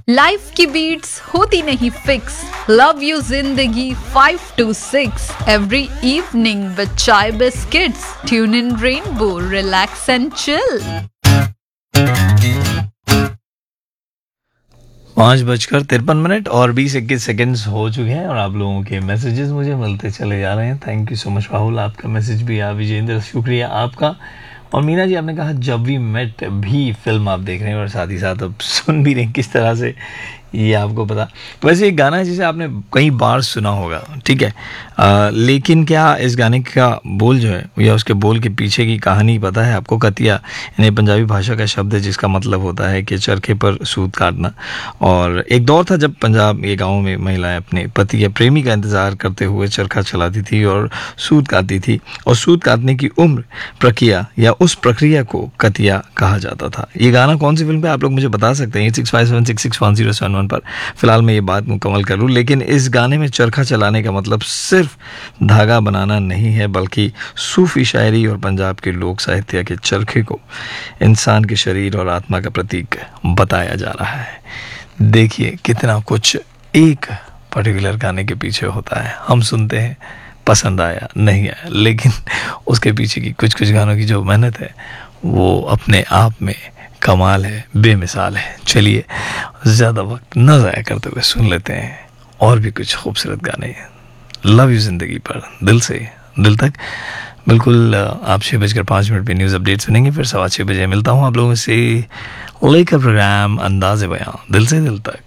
Life की beats होती नहीं फिक्स, लव यू जिंदगी 5 to 6 एवरी इवनिंग विद चाय biscuits, tune in rainbow, relax and chill. 5:53 और 20-21 सेकेंड्स हो चुके हैं और आप लोगों के मैसेजेस मुझे मिलते चले जा रहे हैं। Thank you so much Rahul, आपका मैसेज भी आया। विजेंद्र, शुक्रिया आपका। और मीना जी, आपने कहा जब वी मेट भी फिल्म आप देख रहे हैं और साथ ही साथ अब सुन भी रहे हैं, किस तरह से ये आपको पता। वैसे एक गाना है जिसे आपने कई बार सुना होगा, ठीक है, लेकिन क्या इस गाने का बोल जो है या उसके बोल के पीछे की कहानी पता है आपको? कतिया यानी पंजाबी भाषा का शब्द है जिसका मतलब होता है कि चरखे पर सूत काटना। और एक दौर था जब पंजाब के गाँव में महिलाएं अपने पति या प्रेमी का इंतजार करते हुए चरखा चलाती थी और सूत काटती थी, और सूत काटने की उम्र प्रक्रिया या उस प्रक्रिया को कतिया कहा जाता था। ये गाना कौन सी फिल्म पे आप लोग मुझे बता सकते हैं 8657661071 पर। फिलहाल मैं ये बात मुकम्मल कर लूँ, लेकिन इस गाने में चरखा चलाने का मतलब सिर्फ धागा बनाना नहीं है, बल्कि सूफी शायरी और पंजाब के लोक साहित्य के चरखे को इंसान के शरीर और आत्मा का प्रतीक बताया जा रहा है। देखिए कितना कुछ एक पर्टिकुलर गाने के पीछे होता है। हम सुनते हैं, पसंद आया नहीं आया, लेकिन उसके पीछे की कुछ गानों की जो मेहनत है वो अपने आप में कमाल है, बेमिसाल है। चलिए ज़्यादा वक्त न ज़ाया करते हुए सुन लेते हैं और भी कुछ खूबसूरत गाने लव यू ज़िंदगी पर, दिल से दिल तक। बिल्कुल आप 6:05 पे न्यूज़ अपडेट सुनेंगे, फिर 6:15 बजे मिलता हूँ आप लोगों से लेकर प्रोग्राम अंदाज़े बयां दिल से दिल तक।